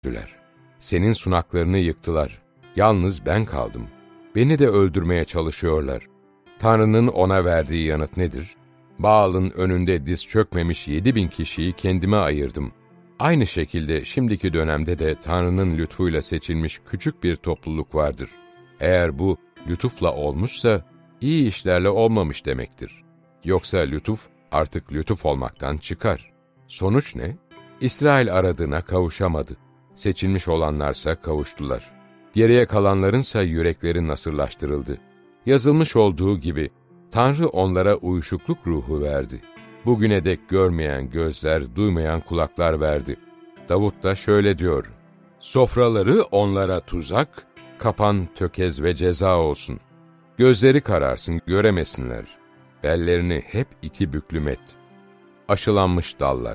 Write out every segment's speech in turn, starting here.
döndüler. Senin sunaklarını yıktılar. Yalnız ben kaldım. Beni de öldürmeye çalışıyorlar. Tanrı'nın ona verdiği yanıt nedir? Baal'ın önünde diz çökmemiş 7.000 kişiyi kendime ayırdım. Aynı şekilde şimdiki dönemde de Tanrı'nın lütfuyla seçilmiş küçük bir topluluk vardır. Eğer bu lütufla olmuşsa, iyi işlerle olmamış demektir. Yoksa lütuf artık lütuf olmaktan çıkar. Sonuç ne? İsrail aradığına kavuşamadı. Seçilmiş olanlarsa kavuştular. Geriye kalanlarınsa yürekleri nasırlaştırıldı. Yazılmış olduğu gibi, Tanrı onlara uyuşukluk ruhu verdi. Bugüne dek görmeyen gözler, duymayan kulaklar verdi. Davut da şöyle diyor: Sofraları onlara tuzak, kapan, tökez ve ceza olsun. Gözleri kararsın, göremesinler. Bellerini hep iki büklüm et. Aşılanmış dallar.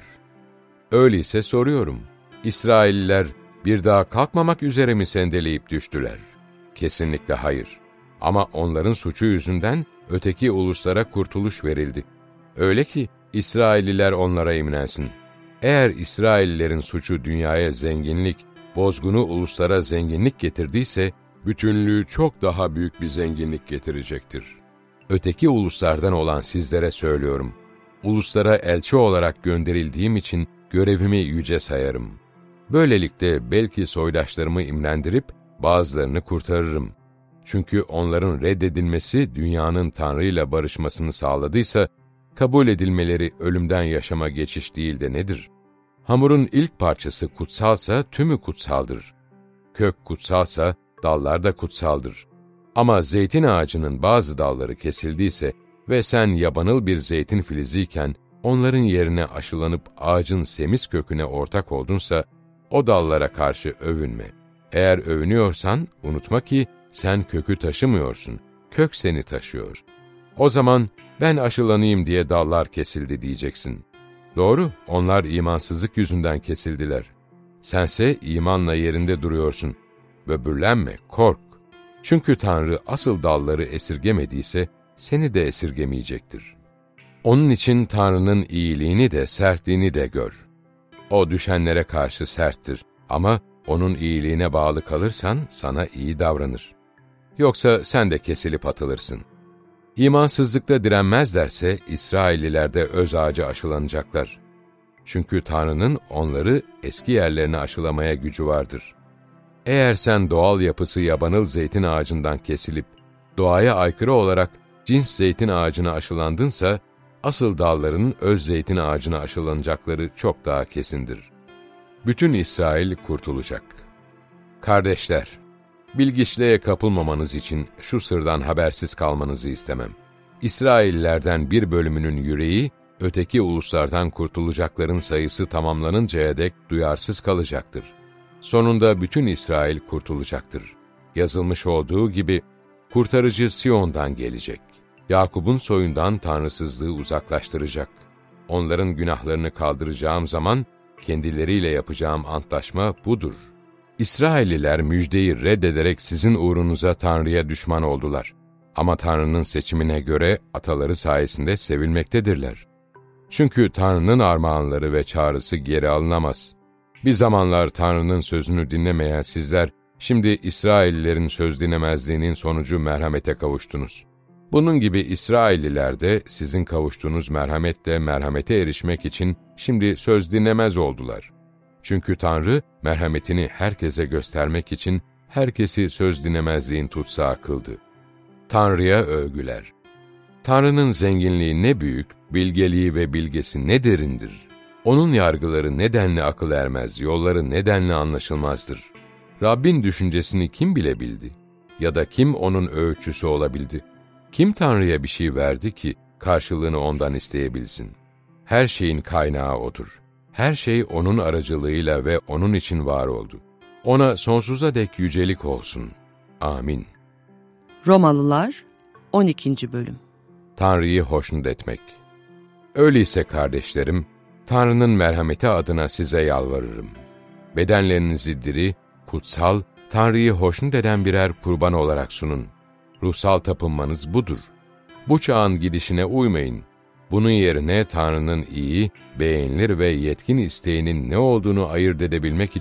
Öyleyse soruyorum, İsrailliler bir daha kalkmamak üzere mi sendeleyip düştüler? Kesinlikle hayır. Ama onların suçu yüzünden öteki uluslara kurtuluş verildi. Öyle ki İsrailliler onlara imrensin. Eğer İsraillilerin suçu dünyaya zenginlik, bozgunu uluslara zenginlik getirdiyse, bütünlüğü çok daha büyük bir zenginlik getirecektir. Öteki uluslardan olan sizlere söylüyorum. Uluslara elçi olarak gönderildiğim için görevimi yüce sayarım. Böylelikle belki soydaşlarımı imrendirip bazılarını kurtarırım. Çünkü onların reddedilmesi dünyanın Tanrı ile barışmasını sağladıysa, kabul edilmeleri ölümden yaşama geçiş değil de nedir? Hamurun ilk parçası kutsalsa tümü kutsaldır. Kök kutsalsa dallar da kutsaldır. Ama zeytin ağacının bazı dalları kesildiyse ve sen yabanıl bir zeytin filiziyken onların yerine aşılanıp ağacın semiz köküne ortak oldunsa, o dallara karşı övünme. Eğer övünüyorsan unutma ki sen kökü taşımıyorsun, kök seni taşıyor. O zaman ben aşılanayım diye dallar kesildi diyeceksin. Doğru, onlar imansızlık yüzünden kesildiler. Sense imanla yerinde duruyorsun. Böbürlenme, kork. Çünkü Tanrı asıl dalları esirgemediyse seni de esirgemeyecektir. Onun için Tanrı'nın iyiliğini de sertliğini de gör. O düşenlere karşı serttir ama onun iyiliğine bağlı kalırsan sana iyi davranır. Yoksa sen de kesilip atılırsın. İmansızlıkta direnmezlerse İsrailliler de öz ağacı aşılanacaklar. Çünkü Tanrı'nın onları eski yerlerine aşılamaya gücü vardır. Eğer sen doğal yapısı yabanıl zeytin ağacından kesilip, doğaya aykırı olarak cins zeytin ağacına aşılandınsa, asıl dalların öz zeytin ağacına aşılanacakları çok daha kesindir. Bütün İsrail kurtulacak. Kardeşler, bilgiçliğe kapılmamanız için şu sırdan habersiz kalmanızı istemem. İsraillilerden bir bölümünün yüreği, öteki uluslardan kurtulacakların sayısı tamamlanıncaya dek duyarsız kalacaktır. Sonunda bütün İsrail kurtulacaktır. Yazılmış olduğu gibi, kurtarıcı Siyon'dan gelecek. Yakup'un soyundan tanrısızlığı uzaklaştıracak. Onların günahlarını kaldıracağım zaman, kendileriyle yapacağım antlaşma budur. İsrailliler müjdeyi reddederek sizin uğrunuza Tanrı'ya düşman oldular. Ama Tanrı'nın seçimine göre ataları sayesinde sevilmektedirler. Çünkü Tanrı'nın armağanları ve çağrısı geri alınamaz. Bir zamanlar Tanrı'nın sözünü dinlemeyen sizler, şimdi İsraillilerin söz dinlemezliğinin sonucu merhamete kavuştunuz. Bunun gibi İsrailliler de sizin kavuştuğunuz merhametle merhamete erişmek için şimdi söz dinlemez oldular. Çünkü Tanrı merhametini herkese göstermek için herkesi söz dinlemezliğin tutsağı kıldı. Tanrı'ya övgüler. Tanrı'nın zenginliği ne büyük, bilgeliği ve bilgesi ne derindir. Onun yargıları nedenli akıl ermez, yolları nedenli anlaşılmazdır. Rabbin düşüncesini kim bilebildi? Ya da kim onun öğütçüsü olabildi? Kim Tanrı'ya bir şey verdi ki karşılığını ondan isteyebilsin? Her şeyin kaynağı O'dur. Her şey O'nun aracılığıyla ve O'nun için var oldu. O'na sonsuza dek yücelik olsun. Amin. Romalılar 12. Bölüm. Tanrı'yı hoşnut etmek. Öyleyse kardeşlerim, Tanrı'nın merhameti adına size yalvarırım. Bedenlerinizi diri, kutsal, Tanrı'yı hoşnut eden birer kurban olarak sunun. Ruhsal tapınmanız budur. Bu çağın gidişine uymayın. Bunun yerine Tanrı'nın iyi, beğenilir ve yetkin isteğinin ne olduğunu ayırt edebilmek için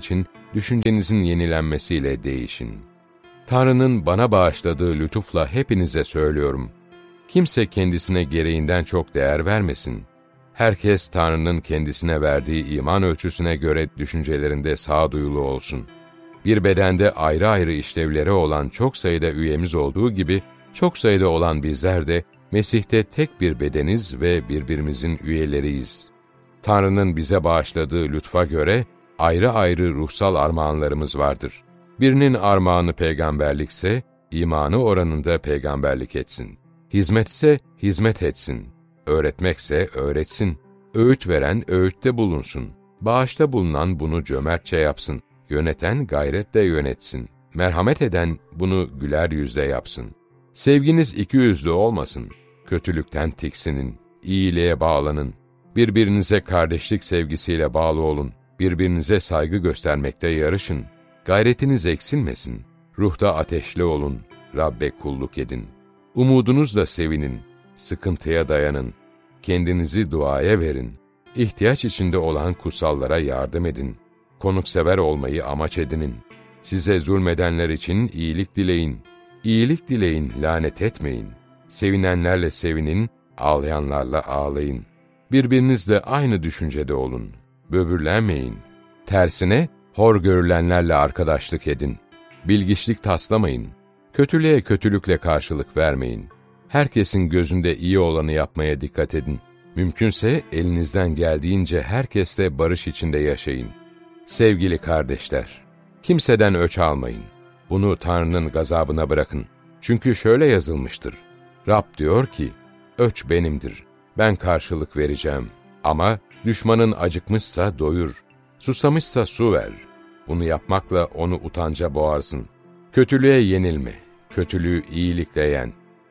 düşüncenizin yenilenmesiyle değişin. Tanrı'nın bana bağışladığı lütufla hepinize söylüyorum. Kimse kendisine gereğinden çok değer vermesin. Herkes Tanrı'nın kendisine verdiği iman ölçüsüne göre düşüncelerinde sağduyulu olsun. Bir bedende ayrı ayrı işlevleri olan çok sayıda üyemiz olduğu gibi, çok sayıda olan bizler de Mesih'te tek bir bedeniz ve birbirimizin üyeleriyiz. Tanrı'nın bize bağışladığı lütfa göre ayrı ayrı ruhsal armağanlarımız vardır. Birinin armağanı peygamberlikse, imanı oranında peygamberlik etsin. Hizmetse hizmet etsin. Öğretmekse öğretsin. Öğüt veren öğütte bulunsun. Bağışta bulunan bunu cömertçe yapsın. Yöneten gayretle yönetsin. Merhamet eden bunu güler yüzle yapsın. Sevginiz ikiyüzlü olmasın. Kötülükten tiksinin. İyiliğe bağlanın. Birbirinize kardeşlik sevgisiyle bağlı olun. Birbirinize saygı göstermekte yarışın. Gayretiniz eksilmesin. Ruhta ateşli olun. Rabbe kulluk edin. Umudunuzla sevinin. Sıkıntıya dayanın. Kendinizi duaya verin. İhtiyaç içinde olan kutsallara yardım edin. Konuksever olmayı amaç edinin. Size zulmedenler için iyilik dileyin. İyilik dileyin, lanet etmeyin. Sevinenlerle sevinin, ağlayanlarla ağlayın. Birbirinizle aynı düşüncede olun. Böbürlenmeyin. Tersine, hor görülenlerle arkadaşlık edin. Bilgiçlik taslamayın. Kötülüğe kötülükle karşılık vermeyin. Herkesin gözünde iyi olanı yapmaya dikkat edin. Mümkünse elinizden geldiğince herkesle barış içinde yaşayın. Sevgili kardeşler, kimseden öç almayın. Bunu Tanrı'nın gazabına bırakın. Çünkü şöyle yazılmıştır. Rab diyor ki, öç benimdir. Ben karşılık vereceğim. Ama düşmanın acıkmışsa doyur. Susamışsa su ver. Bunu yapmakla onu utanca boğarsın. Kötülüğe yenilme. Kötülüğü iyilikle yen.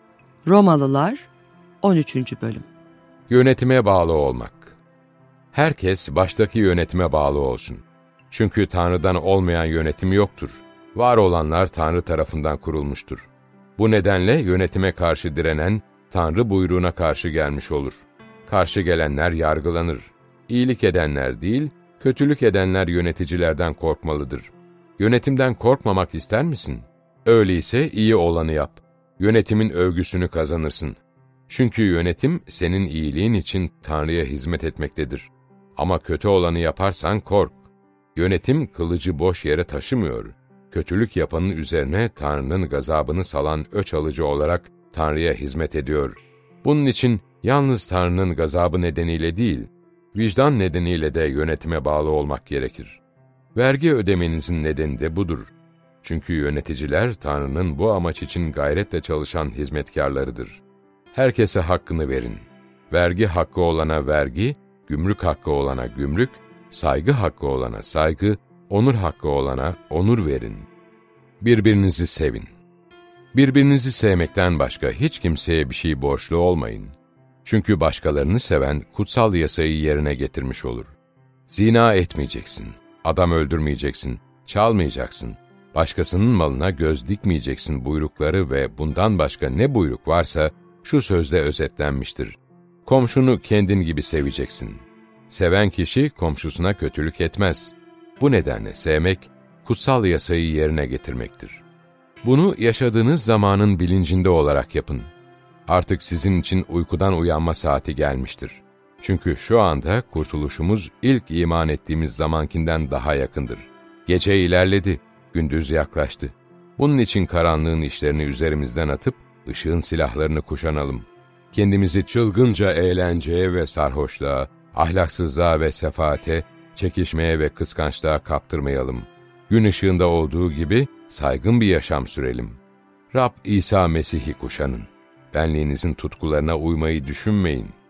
Romalılar 13. bölüm. Yönetime bağlı olmak. Herkes baştaki yönetime bağlı olsun. Çünkü Tanrı'dan olmayan yönetim yoktur. Var olanlar Tanrı tarafından kurulmuştur. Bu nedenle yönetime karşı direnen, Tanrı buyruğuna karşı gelmiş olur. Karşı gelenler yargılanır. İyilik edenler değil, kötülük edenler yöneticilerden korkmalıdır. Yönetimden korkmamak ister misin? Öyleyse iyi olanı yap. Yönetimin övgüsünü kazanırsın. Çünkü yönetim senin iyiliğin için Tanrı'ya hizmet etmektedir. Ama kötü olanı yaparsan kork. Yönetim kılıcı boş yere taşımıyor. Kötülük yapanın üzerine Tanrı'nın gazabını salan öç alıcı olarak Tanrı'ya hizmet ediyor. Bunun için yalnız Tanrı'nın gazabı nedeniyle değil, vicdan nedeniyle de yönetime bağlı olmak gerekir. Vergi ödemenizin nedeni de budur. Çünkü yöneticiler Tanrı'nın bu amaç için gayretle çalışan hizmetkarlarıdır. Herkese hakkını verin. Vergi hakkı olana vergi, gümrük hakkı olana gümrük, saygı hakkı olana saygı, onur hakkı olana onur verin. Birbirinizi sevin. Birbirinizi sevmekten başka hiç kimseye bir şey borçlu olmayın. Çünkü başkalarını seven kutsal yasayı yerine getirmiş olur. Zina etmeyeceksin, adam öldürmeyeceksin, çalmayacaksın, başkasının malına göz dikmeyeceksin buyrukları ve bundan başka ne buyruk varsa şu sözde özetlenmiştir. Komşunu kendin gibi seveceksin. Seven kişi komşusuna kötülük etmez. Bu nedenle sevmek, kutsal yasayı yerine getirmektir. Bunu yaşadığınız zamanın bilincinde olarak yapın. Artık sizin için uykudan uyanma saati gelmiştir. Çünkü şu anda kurtuluşumuz ilk iman ettiğimiz zamankinden daha yakındır. Gece ilerledi, gündüz yaklaştı. Bunun için karanlığın işlerini üzerimizden atıp, ışığın silahlarını kuşanalım. Kendimizi çılgınca eğlenceye ve sarhoşluğa, ahlaksızlığa ve sefaate, çekişmeye ve kıskançlığa kaptırmayalım. Gün ışığında olduğu gibi saygın bir yaşam sürelim. Rab İsa Mesih'i kuşanın. Benliğinizin tutkularına uymayı düşünmeyin.